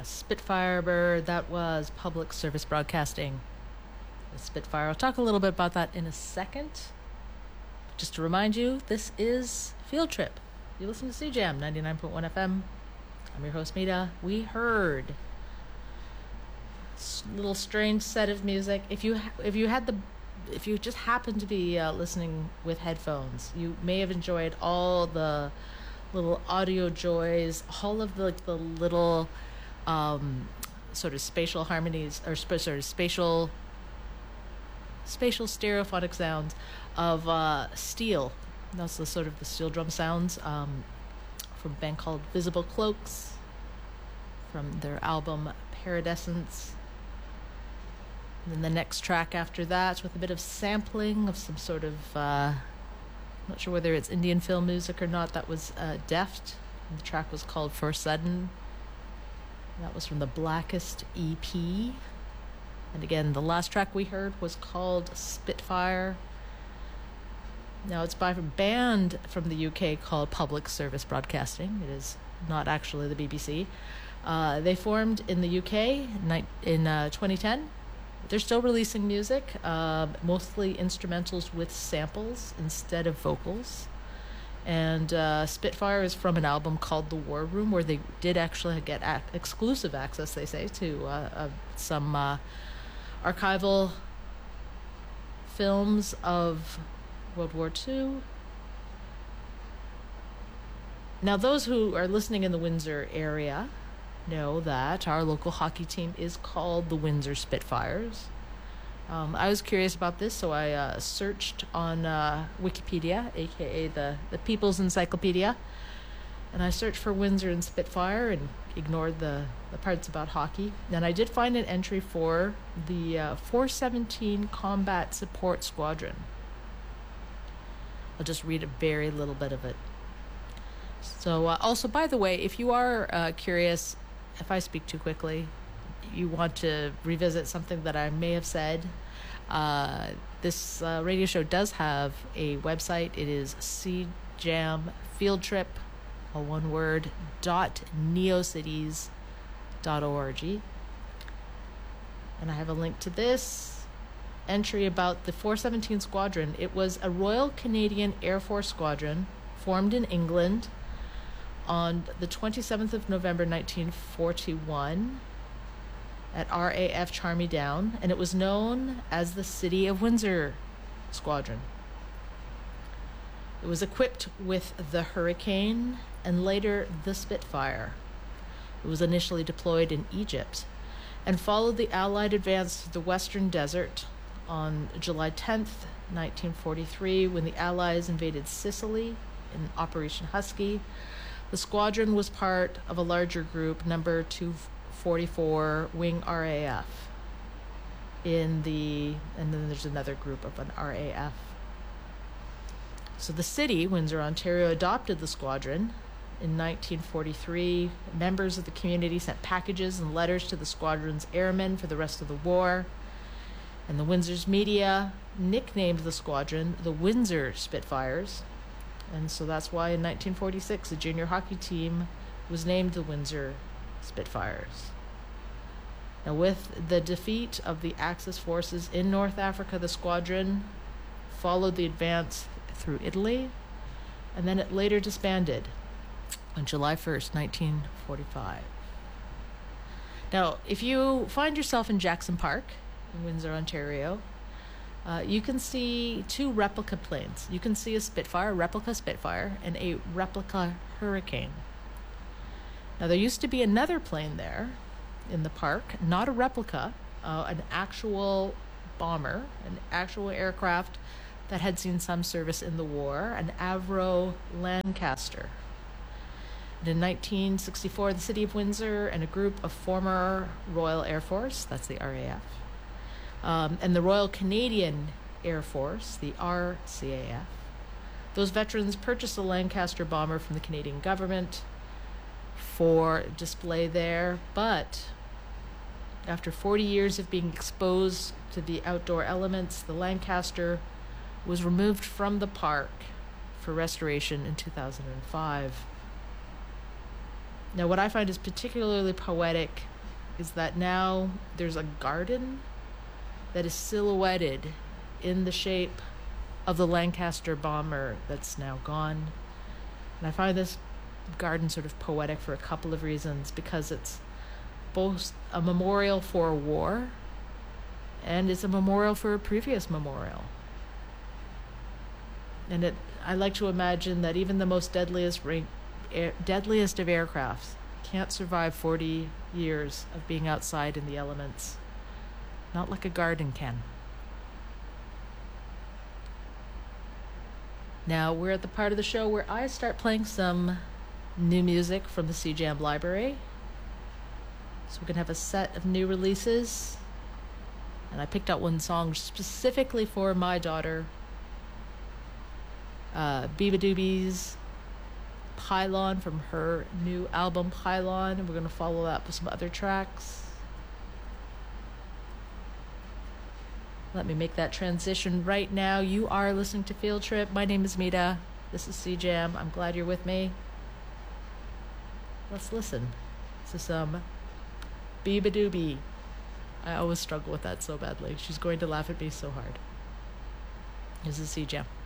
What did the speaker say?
Spitfire bird, that was public service broadcasting. The Spitfire. I'll talk a little bit about that in a second. Just to remind you, this is Field Trip. You listen to CJAM 99.1 FM. I'm your host, Mita. We heard a little strange set of music. If you just happened to be listening with headphones, you may have enjoyed all the little audio joys, all of the little sort of spatial harmonies, or sort of spatial stereophonic sounds of steel. That's the sort of the steel drum sounds from a band called Visible Cloaks, from their album Paradescence. And then the next track after that, with a bit of sampling of some sort of, not sure whether it's Indian film music or not, that was Deft. And the track was called For Sudden. That was from the Blackest EP. And again, the last track we heard was called Spitfire. Now, it's by a band from the UK called Public Service Broadcasting. It is not actually the BBC. They formed in the UK in 2010. They're still releasing music, mostly instrumentals with samples instead of vocals. And Spitfire is from an album called The War Room, where they did actually get exclusive access, they say, to some archival films of World War II. Now, those who are listening in the Windsor area know that our local hockey team is called the Windsor Spitfires. I was curious about this, so I searched on Wikipedia, aka the People's Encyclopedia, and I searched for Windsor and Spitfire and ignored the parts about hockey. And I did find an entry for the 417 Combat Support Squadron. I'll just read a very little bit of it. So also, by the way, if you are curious, if I speak too quickly, you want to revisit something that I may have said, this radio show does have a website. It is cjamfieldtrip, all one word, .neocities.org. And I have a link to this entry about the 417 Squadron. It was a Royal Canadian Air Force squadron formed in England on the 27th of November 1941 at RAF Charmy Down, and it was known as the City of Windsor Squadron. It was equipped with the Hurricane and later the Spitfire. It was initially deployed in Egypt and followed the Allied advance to the Western Desert on July 10th, 1943, when the Allies invaded Sicily in Operation Husky. The squadron was part of a larger group, number 244 Wing RAF. And then there's another group of an RAF. So the city, Windsor, Ontario, adopted the squadron in 1943. Members of the community sent packages and letters to the squadron's airmen for the rest of the war. And the Windsor's media nicknamed the squadron the Windsor Spitfires. And so that's why in 1946, the junior hockey team was named the Windsor Spitfires. Now, with the defeat of the Axis forces in North Africa, the squadron followed the advance through Italy, and then it later disbanded on July 1st, 1945. Now, if you find yourself in Jackson Park in Windsor, Ontario, you can see two replica planes. You can see a Spitfire, a replica Spitfire, and a replica Hurricane. Now, there used to be another plane there in the park, not a replica, an actual bomber, an actual aircraft that had seen some service in the war, an Avro Lancaster. And in 1964, the City of Windsor and a group of former Royal Air Force, that's the RAF, and the Royal Canadian Air Force, the RCAF, those veterans purchased a Lancaster bomber from the Canadian government for display there, but after 40 years of being exposed to the outdoor elements, the Lancaster was removed from the park for restoration in 2005. Now, what I find is particularly poetic is that now there's a garden that is silhouetted in the shape of the Lancaster bomber that's now gone. And I find this garden sort of poetic for a couple of reasons, because it's both a memorial for war and it's a memorial for a previous memorial. And I like to imagine that even the most deadliest of aircrafts can't survive 40 years of being outside in the elements. Not like a garden can. Now we're at the part of the show where I start playing some new music from the CJAM library. So we're going to have a set of new releases. And I picked out one song specifically for my daughter, Beabadoobie's Pylon from her new album Pylon. And we're going to follow that with some other tracks. Let me make that transition right now. You are listening to Field Trip. My name is Mita. This is CJAM. I'm glad you're with me. Let's listen to some Beabadoobie. I always struggle with that so badly. She's going to laugh at me so hard. This is CJAM.